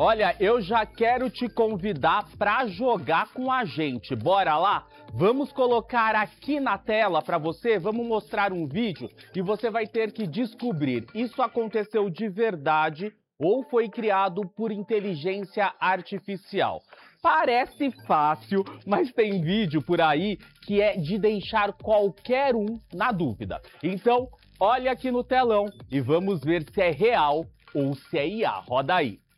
Olha, eu já quero te convidar para jogar com a gente. Bora lá? Vamos colocar aqui na tela para você, vamos mostrar um vídeo e você vai ter que descobrir isso aconteceu de verdade ou foi criado por inteligência artificial. Parece fácil, mas tem vídeo por aí que é de deixar qualquer um na dúvida. Então, olha aqui no telão e vamos ver se é real ou se é IA. Roda aí.